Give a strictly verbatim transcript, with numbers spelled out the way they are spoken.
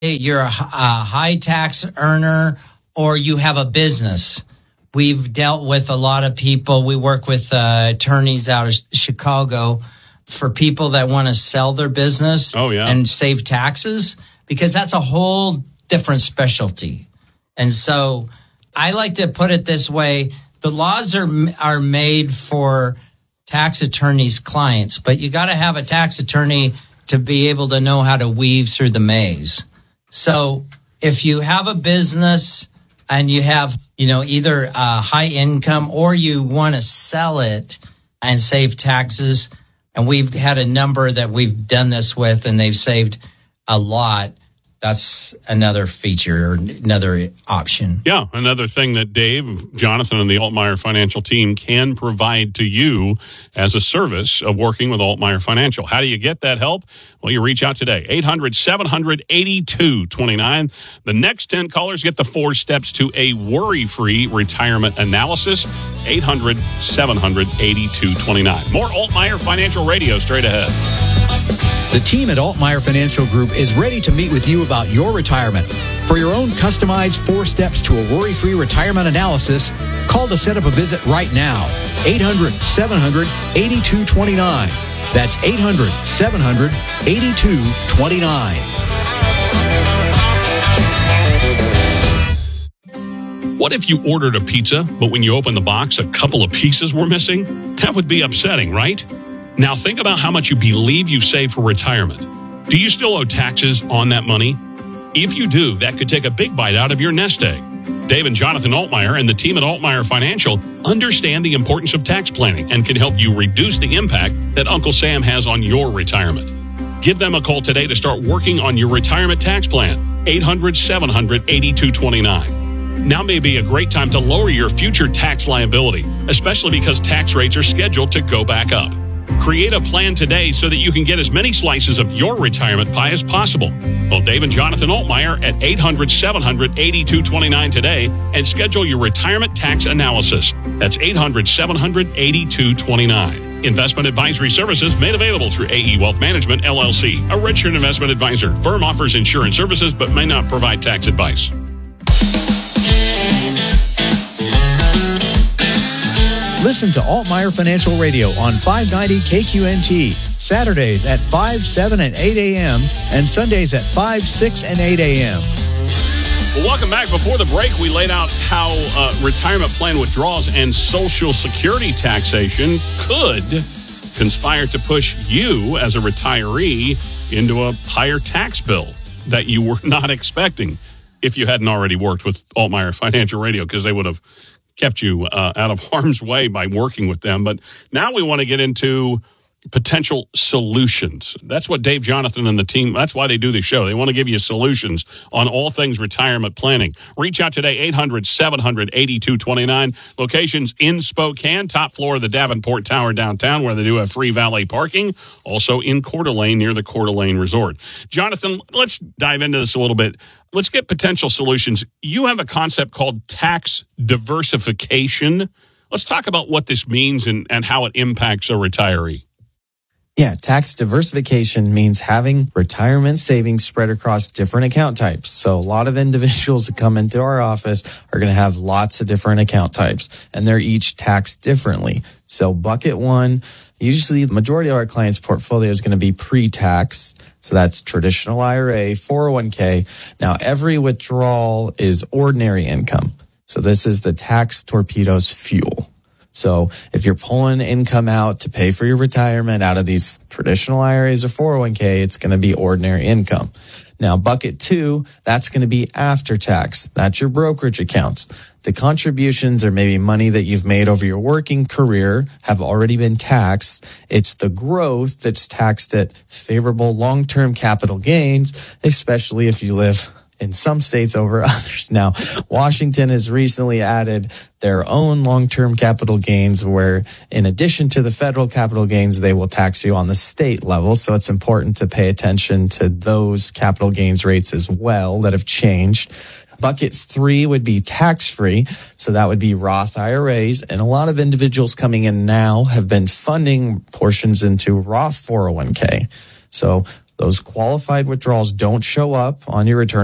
you're a, a high tax earner or you have a business. We've dealt with a lot of people. We work with uh, attorneys out of Chicago for people that want to sell their business oh, yeah. and save taxes, because that's a whole different specialty. And so I like to put it this way. The laws are are made for tax attorneys' clients, but you got to have a tax attorney to be able to know how to weave through the maze. So if you have a business and you have, you know, either a high income or you want to sell it and save taxes, and we've had a number that we've done this with and they've saved a lot, that's another feature or another option. Yeah, another thing that Dave, Jonathan, and the Altmeyer Financial team can provide to you as a service of working with Altmeyer Financial. How do you get that help? Well, you reach out today, eight hundred, seven hundred, eighty-two twenty-nine. The next ten callers get the four steps to a worry-free retirement analysis, eight hundred, seven hundred, eighty-two twenty-nine. More Altmeyer Financial Radio straight ahead. The team at Altmeyer Financial Group is ready to meet with you about your retirement. For your own customized four steps to a worry-free retirement analysis, call to set up a visit right now. eight hundred, seven hundred, eighty-two twenty-nine. That's eight hundred, seven hundred, eighty-two twenty-nine. What if you ordered a pizza, but when you opened the box, a couple of pieces were missing? That would be upsetting, right? Now think about how much you believe you saved for retirement. Do you still owe taxes on that money? If you do, that could take a big bite out of your nest egg. Dave and Jonathan Altmeyer and the team at Altmeyer Financial understand the importance of tax planning and can help you reduce the impact that Uncle Sam has on your retirement. Give them a call today to start working on your retirement tax plan. eight hundred, seven hundred, eighty-two twenty-nine. Now may be a great time to lower your future tax liability, especially because tax rates are scheduled to go back up. Create a plan today so that you can get as many slices of your retirement pie as possible. Well, Dave and Jonathan Altmeyer at eight hundred, seven hundred, eighty-two twenty-nine today and schedule your retirement tax analysis. That's eight hundred, seven hundred, eighty-two twenty-nine. Investment advisory services made available through A E Wealth Management, L L C, a registered investment advisor. Firm offers insurance services but may not provide tax advice. Listen to Altmeyer Financial Radio on five ninety K Q N T, Saturdays at five, seven, and eight a.m., and Sundays at five, six, and eight a.m. Well, welcome back. Before the break, we laid out how uh, retirement plan withdrawals and Social Security taxation could conspire to push you as a retiree into a higher tax bill that you were not expecting if you hadn't already worked with Altmeyer Financial Radio, because they would have kept you uh, out of harm's way by working with them. But now we want to get into potential solutions. That's what Dave, Jonathan, and the team, that's why they do this show. They want to give you solutions on all things retirement planning. Reach out today, eight hundred, seven hundred, eighty-two twenty-nine. Locations in Spokane, top floor of the Davenport Tower downtown, where they do have free valet parking. Also in Coeur d'Alene, near the Coeur d'Alene Resort. Jonathan, let's dive into this a little bit. Let's get potential solutions. You have a concept called tax diversification. Let's talk about what this means and, and how it impacts a retiree. Yeah, tax diversification means having retirement savings spread across different account types. So a lot of individuals that come into our office are going to have lots of different account types, and they're each taxed differently. So bucket one, usually the majority of our clients' portfolio is going to be pre-tax. So that's traditional I R A, four oh one k. Now, every withdrawal is ordinary income. So this is the tax torpedo's fuel. So if you're pulling income out to pay for your retirement out of these traditional I R As or four oh one k, it's going to be ordinary income. Now, bucket two, that's going to be after tax. That's your brokerage accounts. The contributions or maybe money that you've made over your working career have already been taxed. It's the growth that's taxed at favorable long-term capital gains, especially if you live in some states over others. Now, Washington has recently added their own long-term capital gains where, in addition to the federal capital gains, they will tax you on the state level. So it's important to pay attention to those capital gains rates as well that have changed. Bucket three would be tax-free. So that would be Roth I R As. And a lot of individuals coming in now have been funding portions into Roth four oh one k. So Those qualified withdrawals don't show up on your return